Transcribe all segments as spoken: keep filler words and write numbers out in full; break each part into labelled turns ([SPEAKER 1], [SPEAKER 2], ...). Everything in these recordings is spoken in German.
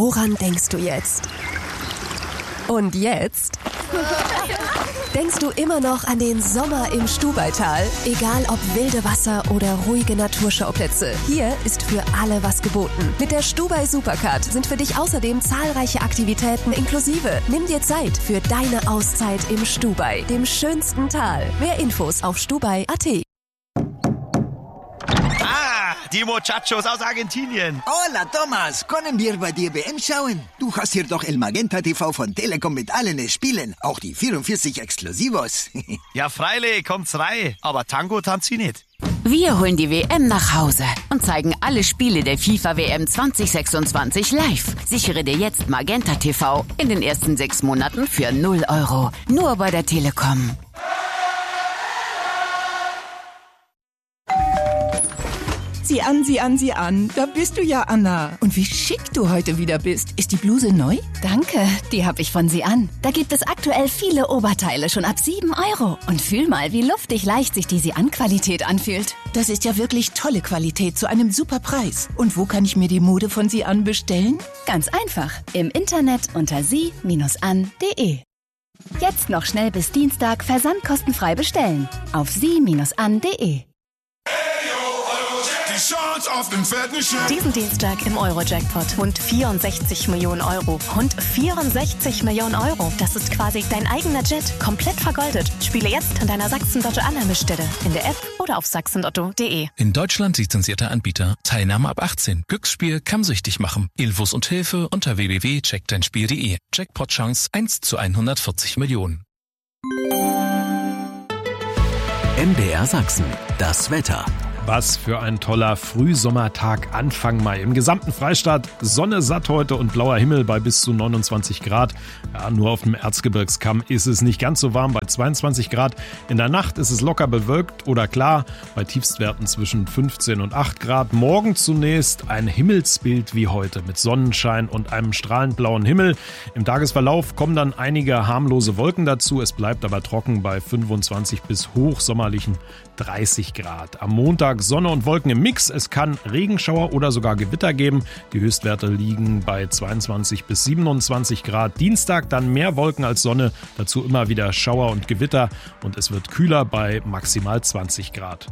[SPEAKER 1] Woran denkst du jetzt? Und jetzt? Denkst du immer noch an den Sommer im Stubaital? Egal ob wilde Wasser oder ruhige Naturschauplätze, hier ist für alle was geboten. Mit der Stubai Supercard sind für dich außerdem zahlreiche Aktivitäten inklusive. Nimm dir Zeit für deine Auszeit im Stubai, dem schönsten Tal. Mehr Infos auf stubai punkt a t.
[SPEAKER 2] Die Muchachos aus Argentinien.
[SPEAKER 3] Hola, Thomas. Können wir bei dir W M schauen? Du hast hier doch El Magenta T V von Telekom mit allen Spielen. Auch die vierundvierzig Exklusivos.
[SPEAKER 2] Ja, freilich, kommt's rein. Aber Tango tanzt sie nicht.
[SPEAKER 4] Wir holen die W M nach Hause und zeigen alle Spiele der FIFA W M zwanzig sechsundzwanzig live. Sichere dir jetzt Magenta T V in den ersten sechs Monaten für null Euro. Nur bei der Telekom.
[SPEAKER 5] Sieh an, sieh an, sieh an. Da bist du ja, Anna. Und wie schick du heute wieder bist. Ist die Bluse neu?
[SPEAKER 6] Danke, die habe ich von Sie an. Da gibt es aktuell viele Oberteile schon ab sieben Euro. Und fühl mal, wie luftig leicht sich die Sie an Qualität anfühlt.
[SPEAKER 5] Das ist ja wirklich tolle Qualität zu einem super Preis. Und wo kann ich mir die Mode von Sie an bestellen?
[SPEAKER 6] Ganz einfach. Im Internet unter sie Bindestrich an punkt de. Jetzt noch schnell bis Dienstag versandkostenfrei bestellen. Auf sie Bindestrich an punkt de.
[SPEAKER 7] Diesen Dienstag im Euro-Jackpot. Rund vierundsechzig Millionen Euro. Rund vierundsechzig Millionen Euro. Das ist quasi dein eigener Jet. Komplett vergoldet. Spiele jetzt an deiner Sachsen-Lotto-Annahmestelle. In der App oder auf sachsenlotto punkt de.
[SPEAKER 8] In Deutschland lizenzierter Anbieter. Teilnahme ab achtzehn. Glücksspiel kann süchtig machen. Infos und Hilfe unter w w w punkt check dein spiel punkt de. Jackpot-Chance eins zu hundertvierzig Millionen.
[SPEAKER 9] M D R Sachsen. Das Wetter.
[SPEAKER 10] Was für ein toller Frühsommertag Anfang Mai. Im gesamten Freistaat Sonne satt heute und blauer Himmel bei bis zu neunundzwanzig Grad. Ja, nur auf dem Erzgebirgskamm ist es nicht ganz so warm bei zweiundzwanzig Grad. In der Nacht ist es locker bewölkt oder klar bei Tiefstwerten zwischen fünfzehn und acht Grad. Morgen zunächst ein Himmelsbild wie heute mit Sonnenschein und einem strahlend blauen Himmel. Im Tagesverlauf kommen dann einige harmlose Wolken dazu. Es bleibt aber trocken bei fünfundzwanzig bis hochsommerlichen dreißig Grad. Am Montag Sonne und Wolken im Mix. Es kann Regenschauer oder sogar Gewitter geben. Die Höchstwerte liegen bei zweiundzwanzig bis siebenundzwanzig Grad. Dienstag dann mehr Wolken als Sonne. Dazu immer wieder Schauer und Gewitter. Und es wird kühler bei maximal zwanzig Grad.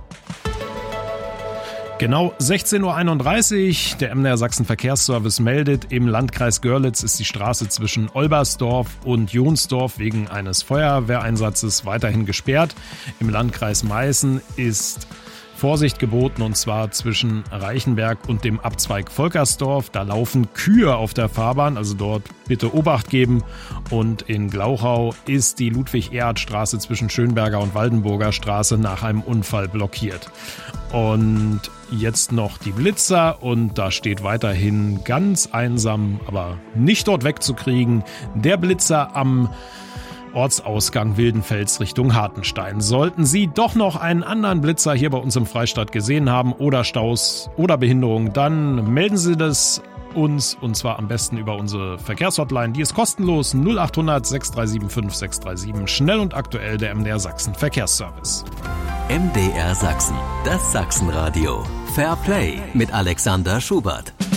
[SPEAKER 10] Genau sechzehn Uhr einunddreißig, der M D R Sachsen Verkehrsservice meldet, im Landkreis Görlitz ist die Straße zwischen Olbersdorf und Jonsdorf wegen eines Feuerwehreinsatzes weiterhin gesperrt. Im Landkreis Meißen ist Vorsicht geboten und zwar zwischen Reichenberg und dem Abzweig Volkersdorf. Da laufen Kühe auf der Fahrbahn, also dort bitte Obacht geben. Und in Glauchau ist die Ludwig-Erhard-Straße zwischen Schönberger und Waldenburger Straße nach einem Unfall blockiert. Und jetzt noch die Blitzer und da steht weiterhin ganz einsam, aber nicht dort wegzukriegen, der Blitzer am Ortsausgang Wildenfels Richtung Hartenstein. Sollten Sie doch noch einen anderen Blitzer hier bei uns im Freistaat gesehen haben oder Staus oder Behinderung, dann melden Sie das uns und zwar am besten über unsere Verkehrshotline. Die ist kostenlos null acht hundert sechs drei sieben fünf sechs drei sieben. Schnell und aktuell der M D R Sachsen Verkehrsservice.
[SPEAKER 9] M D R Sachsen, das Sachsenradio. Fair Play mit Alexander Schubert.